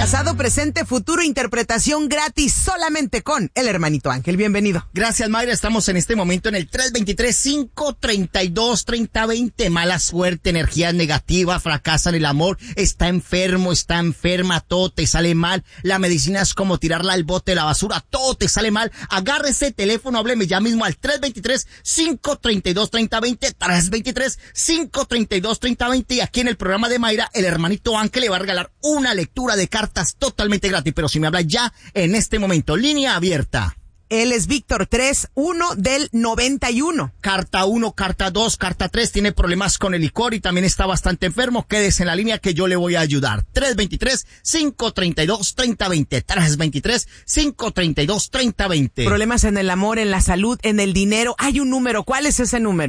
Pasado, presente, futuro, interpretación gratis solamente con el hermanito Ángel. Bienvenido. Gracias, Mayra. Estamos en este momento en el 323-532-3020. Mala suerte, energías negativas, fracasan el amor, está enfermo, está enferma, todo te sale mal. La medicina es como tirarla al bote de la basura, todo te sale mal. Agarre ese teléfono, hábleme ya mismo al 323-532-3020, 323-532-3020. Y aquí en el programa de Mayra, el hermanito Ángel le va a regalar una lectura de cartas totalmente gratis, pero si me habla ya en este momento, línea abierta. Él es Víctor 3-1 del 91. Carta 1, carta 2, carta 3, tiene problemas con el licor y también está bastante enfermo. Quédese en la línea que yo le voy a ayudar. 323-532-3020. 323-532-3020. Problemas en el amor, en la salud, en el dinero. Hay un número. ¿Cuál es ese número?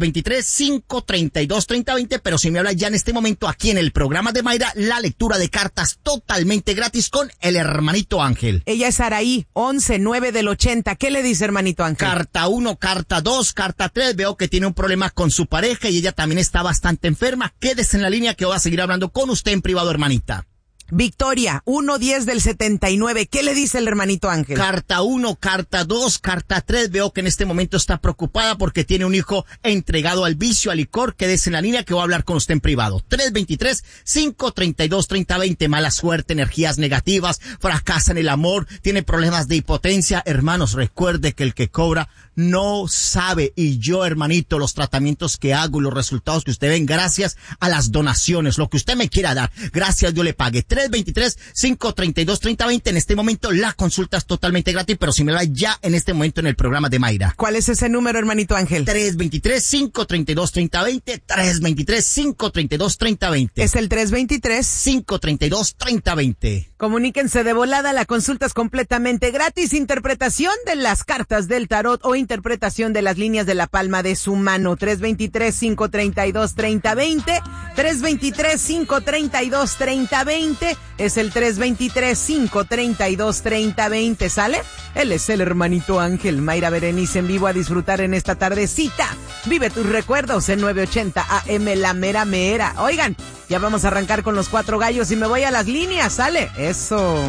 323-532-3020. Pero si me habla ya en este momento aquí en el programa de Mayra, la lectura de cartas totalmente gratis con el hermanito Ángel. Ella es Araí, 11-9 del 80. ¿Qué le dice, hermanito Ángel? Carta 1, carta 2, carta 3. Veo que tiene un problema con su pareja y ella también está bastante enferma. Quédese en la línea que voy a seguir hablando con usted en privado, hermanita. Victoria, 1-10 del 79. ¿Qué le dice el hermanito Ángel? Carta 1, carta 2, carta 3. Veo que en este momento está preocupada porque tiene un hijo entregado al vicio, al licor. Quédese en la línea que voy a hablar con usted en privado. 323-532-3020. Mala suerte, energías negativas, fracasa en el amor, tiene problemas de impotencia. Hermanos, recuerde que el que cobra no sabe. Y yo, hermanito, los tratamientos que hago y los resultados que usted ven, gracias a las donaciones, lo que usted me quiera dar, gracias, yo le pague. 323-532-3020. En este momento la consulta es totalmente gratis, pero si me va ya en este momento en el programa de Mayra. ¿Cuál es ese número, hermanito Ángel? 323-532-3020. 323-532-3020. Es el 323-532-3020. Comuníquense de volada, la consulta es completamente gratis. Interpretación de las cartas del tarot o interpretación de las líneas de la palma de su mano. 323-532-3020. 323-532-3020. Es el 323-532-3020. ¿Sale? Él es el hermanito Ángel. Mayra Berenice en vivo a disfrutar en esta tardecita. Vive tus recuerdos en 980 AM La Mera Mera. Oigan, ya vamos a arrancar con los 4 gallos y me voy a las líneas. ¿Sale? Eso.